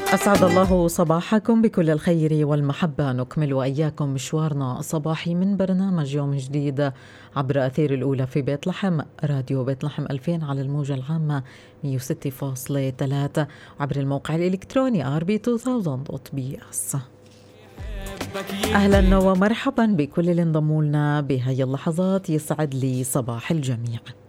أسعد الله صباحكم بكل الخير والمحبة. نكمل وإياكم مشوارنا الصباحي من برنامج يوم جديد عبر أثير الأولى في بيت لحم، راديو بيت لحم 2000 على الموجة العامة 106.3 وعبر الموقع الإلكتروني rb2000.bs. أهلا ومرحبا بكل اللي انضموا لنا بهاي اللحظات، يسعد لي صباح الجميع.